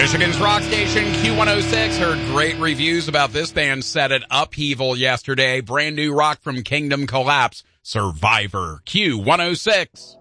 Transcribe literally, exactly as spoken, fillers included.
Michigan's rock station Q one oh six heard great reviews about this band set at Upheaval yesterday. Brand new rock from Kingdom Collapse, Survivor, Q one oh six.